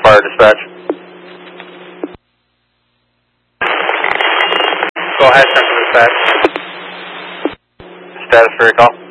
Fire Dispatch. Go ahead, Central Dispatch. Status for your call.